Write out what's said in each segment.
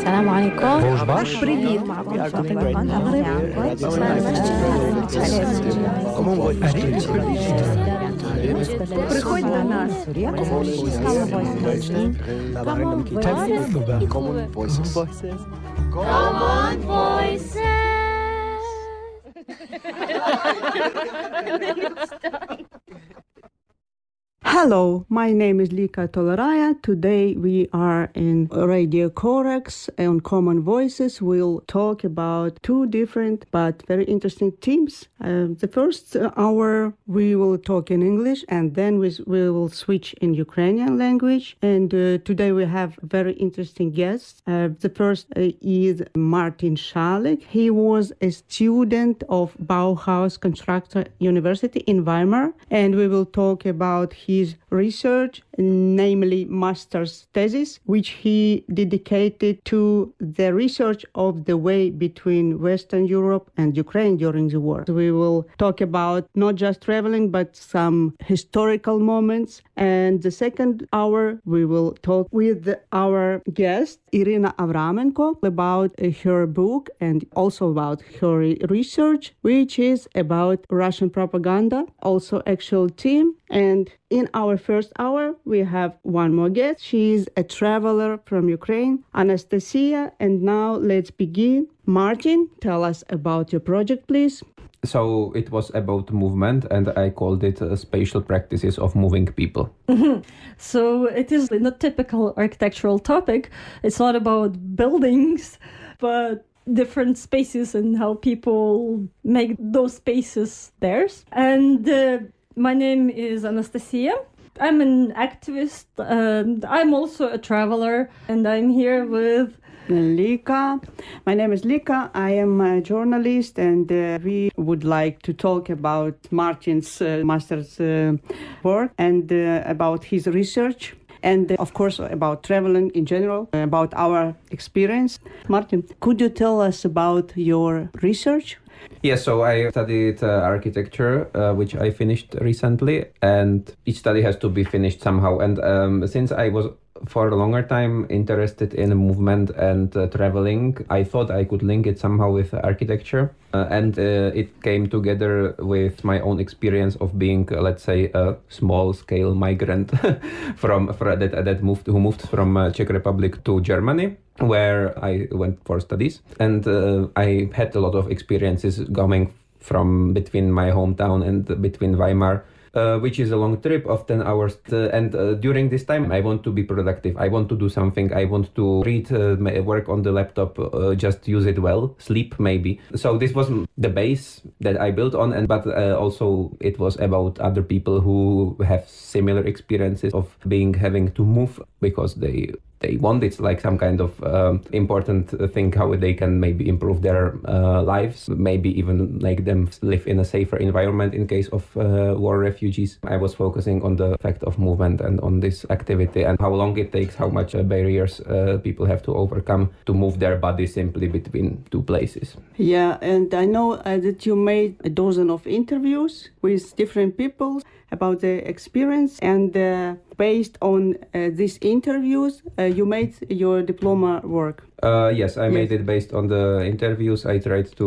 السلام عليكم. Привіт. Приходь до нас. Common Voices. Hello, my name is Lika Toleraya. Today we are in Radio Corax on Common Voices. We'll talk about two different but very interesting themes. The first hour we will talk in English and then we will switch in Ukrainian language. And today we have very interesting guests. The first is Martin Szalik. He was a student of Bauhaus Constructor University in Weimar, and we will talk about his research, namely master's thesis, which he dedicated to the research of the way between Western Europe and Ukraine during the war. We will talk about not just traveling, but some historical moments. And the second hour, we will talk with our guest, Irina Avramenko, about her book and also about her research, which is about Russian propaganda, also actual theme. And in our first hour, we have one more guest. She is a traveler from Ukraine, Anastasia. And now let's begin. Martin, tell us about your project, please. So it was about movement, and I called it Spatial Practices of Moving People. So it is not typical architectural topic. It's not about buildings, but different spaces and how people make those spaces theirs. And my name is Anastasia. I'm an activist, and I'm also a traveler, and I'm here with Lika. My name is Lika. I am a journalist, and we would like to talk about Martin's master's work and about his research. And of course, about traveling in general, about our experience. Martin, could you tell us about your research? Yes, so I studied architecture, which I finished recently, and each study has to be finished somehow. And since I was for a longer time interested in movement and traveling, I thought I could link it somehow with architecture. And it came together with my own experience of being, let's say, a small-scale migrant who moved from Czech Republic to Germany, where I went for studies. And I had a lot of experiences going from between my hometown and between Weimar, which is a long trip of 10 hours. And during this time, I want to be productive. I want to do something. I want to read, work on the laptop, just use it well, sleep maybe. So this was the base that I built on. But also it was about other people who have similar experiences of having to move because they want. It's like some kind of important thing how they can maybe improve their lives, maybe even make them live in a safer environment in case of war refugees. I was focusing on the fact of movement and on this activity and how long it takes, how much barriers people have to overcome to move their body simply between two places. Yeah, and I know that you made a dozen of interviews with different people about the experience, and based on these interviews, you made your diploma work. Yes, I made it based on the interviews. I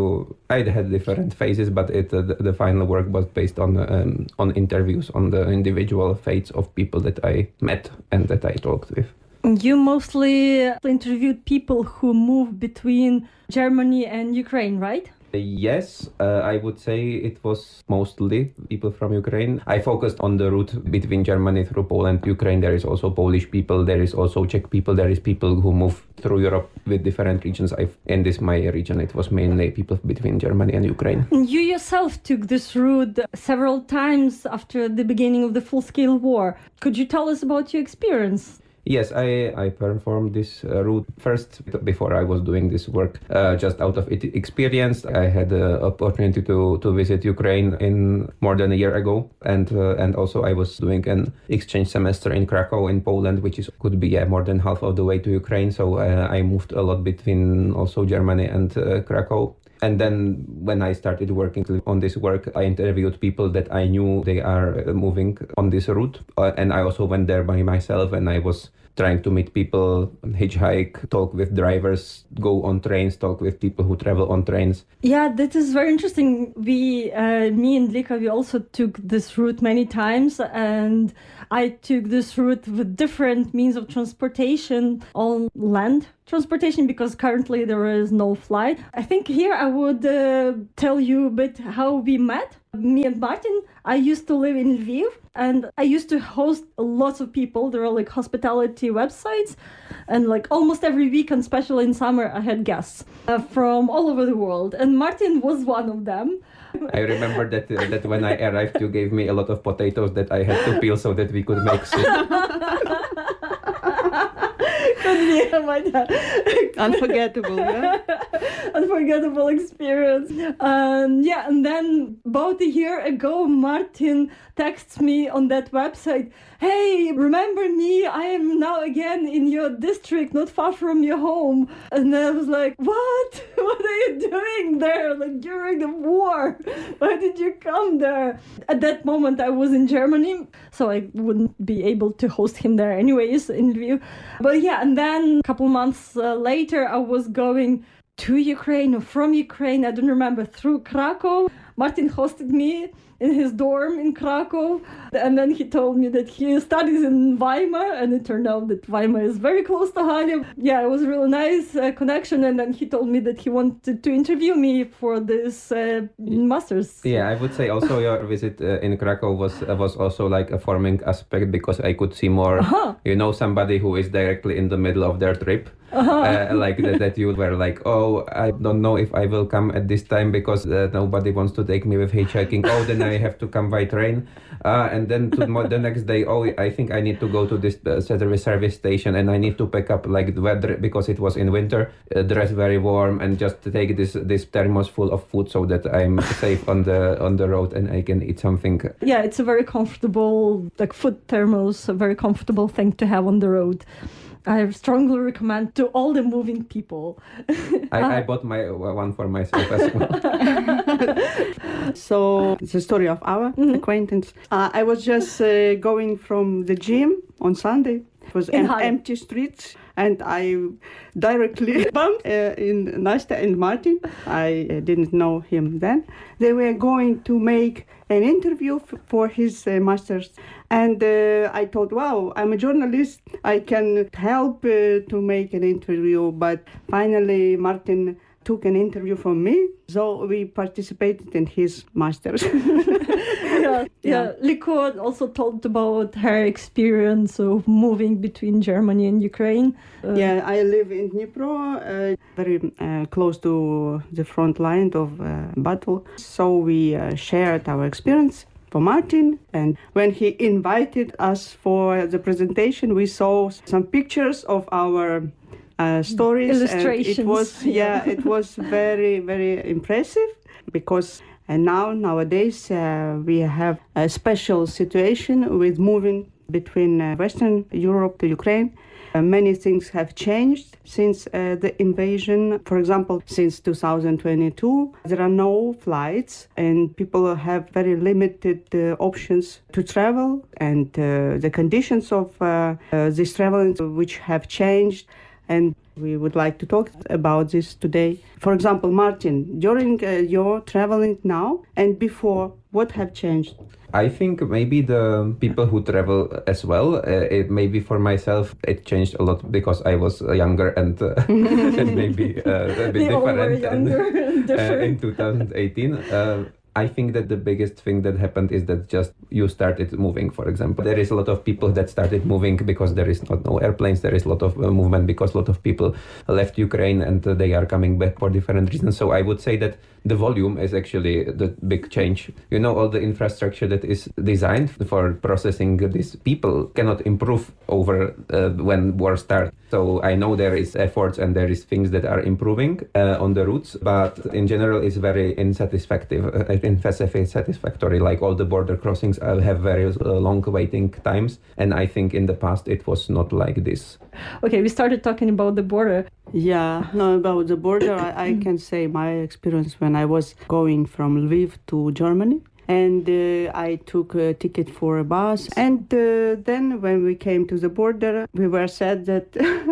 had different phases, but the final work was based on interviews, on the individual fates of people that I met and that I talked with. You mostly interviewed people who move between Germany and Ukraine, right? Yes, I would say it was mostly people from Ukraine. I focused on the route between Germany through Poland, Ukraine. There is also Polish people, there is also Czech people, there is people who move through Europe with different regions. In my region, it was mainly people between Germany and Ukraine. You yourself took this route several times after the beginning of the full-scale war. Could you tell us about your experience? Yes, I performed this route first before I was doing this work. Just out of experience, I had the opportunity to visit Ukraine in more than a year ago, and also I was doing an exchange semester in Krakow in Poland, which could be more than half of the way to Ukraine. So I moved a lot between also Germany and Krakow. And then when I started working on this work, I interviewed people that I knew they are moving on this route. And I also went there by myself, and I was trying to meet people, hitchhike, talk with drivers, go on trains, talk with people who travel on trains. Yeah, that is very interesting. Me and Lika, we also took this route many times, and I took this route with different means of transportation on land transportation because currently there is no flight. I think here I would tell you a bit how we met. Me and Martin, I used to live in Lviv and I used to host lots of people. There are like hospitality websites, and like almost every weekend, especially in summer, I had guests from all over the world, and Martin was one of them. I remember that when I arrived, you gave me a lot of potatoes that I had to peel so that we could make soup. Unforgettable, yeah? Unforgettable experience. And then about a year ago, Martin texts me on that website, "Hey, remember me? I am now again in your district, not far from your home." And I was like, "What? What are you doing there? Like during the war? Why did you come there?" At that moment, I was in Germany, so I wouldn't be able to host him there anyways in Lviv. But yeah, and then a couple months later, I was going to Ukraine or from Ukraine, I don't remember, through Krakow. Martin hosted me in his dorm in Krakow, and then he told me that he studies in Weimar, and it turned out that Weimar is very close to Halle. Yeah, it was a really nice connection, and then he told me that he wanted to interview me for this master's. Yeah, I would say also your visit in Krakow was also like a forming aspect because I could see more, somebody who is directly in the middle of their trip. Like that you were like, "Oh, I don't know if I will come at this time because nobody wants to take me with hitchhiking. Oh, then I have to come by train." And then the next day, "Oh, I think I need to go to this service station and I need to pick up like the weather because it was in winter, dress very warm and just take this thermos full of food so that I'm safe on the road and I can eat something." Yeah, it's a very comfortable, like food thermos, a very comfortable thing to have on the road. I strongly recommend to all the moving people. I bought my one for myself as well. So it's a story of our acquaintance. I was just going from the gym on Sunday. It was empty streets, and I directly bumped in Nastya and Martin. I didn't know him then. They were going to make an interview for his master's, and I thought, wow, I'm a journalist. I can help to make an interview. But finally, Martin took an interview from me, so we participated in his master's. Yeah. Liko also talked about her experience of moving between Germany and Ukraine. I live in Dnipro, very close to the front line of battle. So we shared our experience for Martin, and when he invited us for the presentation, we saw some pictures of our stories. Illustrations. And it was very, very impressive because nowadays we have a special situation with moving between Western Europe to Ukraine. Many things have changed since the invasion. For example, since 2022, there are no flights and people have very limited options to travel, and the conditions of this traveling which have changed. And we would like to talk about this today. For example, Martin, during your traveling now and before, what have changed? I think maybe the people who travel as well, maybe for myself, it changed a lot because I was younger and maybe a bit different in 2018. I think that the biggest thing that happened is that just you started moving, for example. There is a lot of people that started moving because there is no airplanes. There is a lot of movement because a lot of people left Ukraine and they are coming back for different reasons. So I would say that the volume is actually the big change. All the infrastructure that is designed for processing these people cannot improve over when war starts. So I know there is efforts and there is things that are improving on the routes, but in general it's very unsatisfactory. Like all the border crossings have very long waiting times, and I think in the past it was not like this. Okay, we started talking about the border. About the border, I can say my experience when I was going from Lviv to Germany. And I took a ticket for a bus. And then when we came to the border, we were said that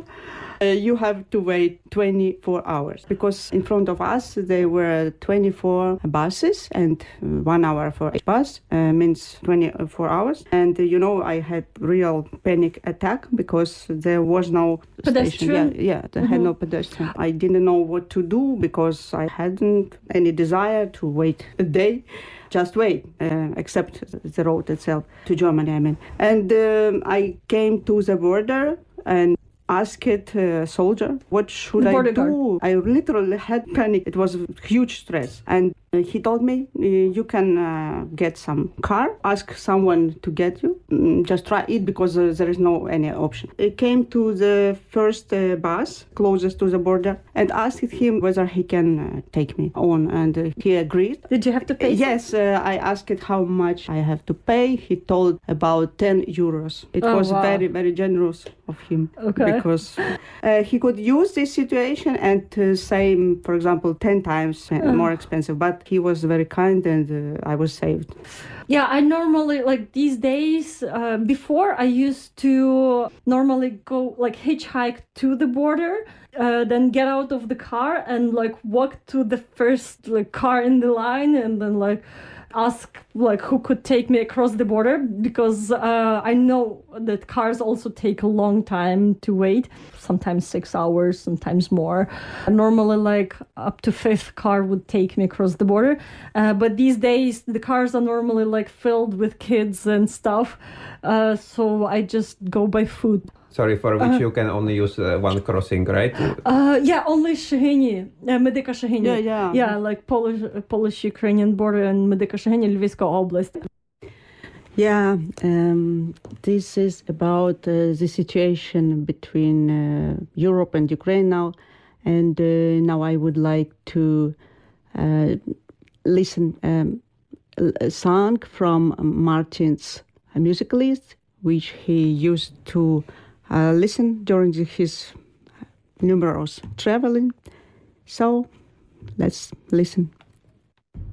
you have to wait 24 hours because in front of us there were 24 buses and 1 hour for each bus means 24 hours. And I had real panic attack because there was no pedestrian. Station. There had no pedestrian. I didn't know what to do because I hadn't any desire to wait a day. Just wait, except the road itself to Germany, I mean. And I came to the border and asked a soldier, what should I do? I literally had panic. It was huge stress. And he told me, you can get some car, ask someone to get you. Just try it because there is no any option. I came to the first bus closest to the border and asked him whether he can take me on. And he agreed. Did you have to pay? Yes, I asked how much I have to pay. He told about 10 euros. It was very, very generous of him. Okay. Because he could use this situation and say, for example, 10 times more expensive. But he was very kind and I was saved. Yeah, I normally, these days, before I used to normally go, hitchhike to the border, then get out of the car and, walk to the first, car in the line and then, ask who could take me across the border because I know that cars also take a long time to wait, sometimes 6 hours, sometimes more. Normally up to 5th car would take me across the border, but these days the cars are normally filled with kids and stuff, so I just go by foot. Sorry, for which you can only use one crossing, right? Only Shahini, Medyka Shahini. Yeah. Polish-Ukrainian border and Medyka Shahini, Lviivska Oblast. Yeah, this is about the situation between Europe and Ukraine now. And now I would like to listen a song from Martin's music list, which he used to listen during his numerous traveling. So let's listen.